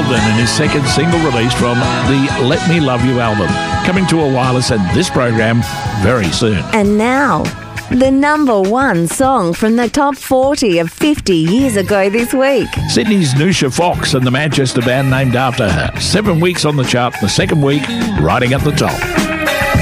Golden in his second single release from the Let Me Love You album, coming to a wireless and this program very soon. And now, the number one song from the top 40 of 50 years ago this week. Sydney's Nusha Fox and the Manchester band named after her. 7 weeks on the chart, the second week riding at the top.